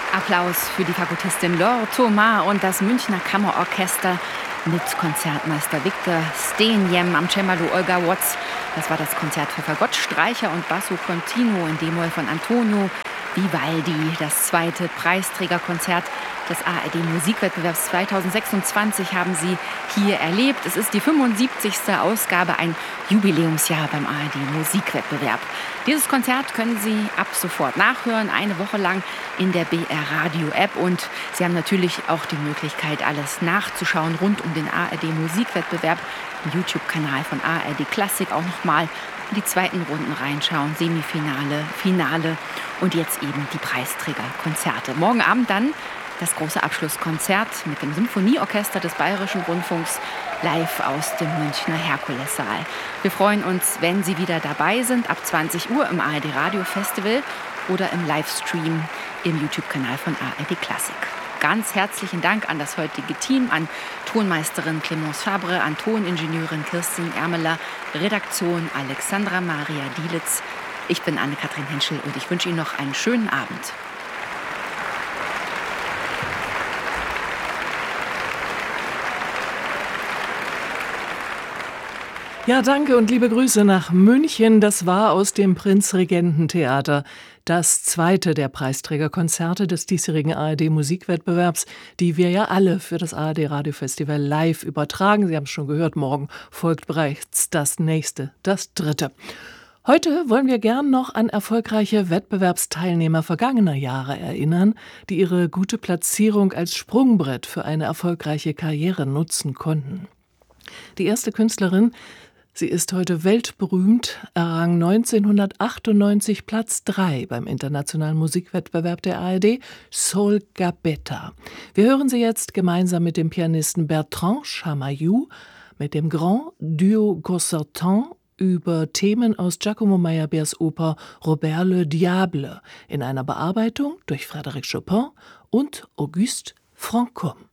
Applaus für die Fagottistin Laure Thomas und das Münchner Kammerorchester mit Konzertmeister Viktor Stenjem am Cembalo, Olga Watz. Das war das Konzert für Fagott, Streicher und Basso Continuo in D-Moll von Antonio Vivaldi. Das zweite Preisträgerkonzert des ARD-Musikwettbewerbs 2026 haben Sie hier erlebt. Es ist die 75. Ausgabe, ein Jubiläumsjahr beim ARD-Musikwettbewerb. Dieses Konzert können Sie ab sofort nachhören, eine Woche lang in der BR-Radio-App. Und Sie haben natürlich auch die Möglichkeit, alles nachzuschauen rund um den ARD-Musikwettbewerb im YouTube-Kanal von ARD Klassik. Auch nochmal in die zweiten Runden reinschauen, Semifinale, Finale und jetzt eben die Preisträgerkonzerte. Morgen Abend dann das große Abschlusskonzert mit dem Symphonieorchester des Bayerischen Rundfunks live aus dem Münchner Herkulessaal. Wir freuen uns, wenn Sie wieder dabei sind, ab 20 Uhr im ARD Radio Festival oder im Livestream im YouTube-Kanal von ARD Klassik. Ganz herzlichen Dank an das heutige Team, an Tonmeisterin Clemence Fabre, an Toningenieurin Kirsten Ermeler, Redaktion Alexandra Maria Dielitz. Ich bin Anne-Kathrin Henschel und ich wünsche Ihnen noch einen schönen Abend. Ja, danke und liebe Grüße nach München. Das war aus dem Prinzregententheater das zweite der Preisträgerkonzerte des diesjährigen ARD-Musikwettbewerbs, die wir ja alle für das ARD-Radio-Festival live übertragen. Sie haben es schon gehört, morgen folgt bereits das nächste, das dritte. Heute wollen wir gern noch an erfolgreiche Wettbewerbsteilnehmer vergangener Jahre erinnern, die ihre gute Platzierung als Sprungbrett für eine erfolgreiche Karriere nutzen konnten. Die erste Künstlerin, sie ist heute weltberühmt, errang 1998 Platz 3 beim internationalen Musikwettbewerb der ARD, Sol Gabetta. Wir hören sie jetzt gemeinsam mit dem Pianisten Bertrand Chamayou, mit dem Grand Duo Gossertin über Themen aus Giacomo Meyerbeers Oper Robert le Diable in einer Bearbeitung durch Frédéric Chopin und Auguste Franchomme.